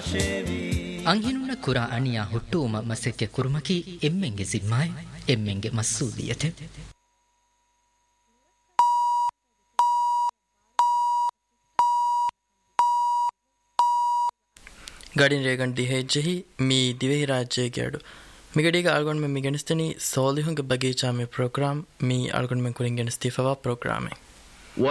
ಅಂಗಿನುನ್ನ ಕುರ ಅಣಿಯ ಹುಟ್ಟುಮ ಮಸಕ್ಕೆ ಕುರುಮಕಿ ಎಮ್ಮೆಂಗೆ ಸಿಮ್ಮಾಯ್ ಎಮ್ಮೆಂಗೆ ಮಸ್ಸೂದಿಯತೆ ಗಾಡಿನ ರೇಗಂಡಿ ಹೆಜ್ಜೆಹಿ ಮೀ ದಿವೆಹಿ ರಾಜ್ಯಗೆಡು ಮಿಗಡಿಗ ಆಳ್ಗೊಂಡ್ ಮೆ ಮಿಗೆಣಿಸ್ತನಿ ಸೋಲಿಹುಂಗೆ ಬಗೀಚಾ ಮೆ program me Algond ಮೆ ಕುರಿಂಗೆಣಿಸ್ತಿ ಫವಾ ಪ್ರೋಗ್ರಾಮೆ